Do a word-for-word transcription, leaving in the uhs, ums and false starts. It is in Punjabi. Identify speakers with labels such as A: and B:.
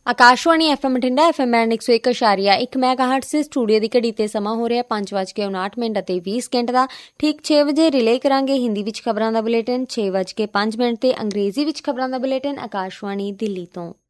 A: Akashvani F M Bathinda F M band ਇੱਕ ਸੌ ਇੱਕ ਅਸ਼ਾਰੀਆ ਇੱਕ ਮੈਗਾਹਰਟ ਸੇ ਸਟੂਡੀਓ ਦੀ ਘੜੀ ਤੇ ਸਮਾਂ ਹੋ ਰਿਹਾ ਪੰਜ ਵੱਜ ਕੇ ਉਨਾਹਠ ਮਿੰਟ ਅਤੇ ਵੀਹ ਸਕਿੰਟ ਦਾ। ਠੀਕ ਛੇ ਵਜੇ ਰਿਲੇ ਕਰਾਂਗੇ ਹਿੰਦੀ ਵਿੱਚ ਖਬਰਾਂ ਦਾ ਬੁਲੇਟਿਨ, ਛੇ ਵੱਜ ਕੇ ਪੰਜ ਮਿੰਟ ਤੇ ਅੰਗਰੇਜ਼ੀ ਵਿੱਚ ਖਬਰਾਂ ਦਾ ਬੁਲੇਟਿਨ ਆਕਾਸ਼ਵਾਣੀ ਦਿੱਲੀ ਤੋਂ।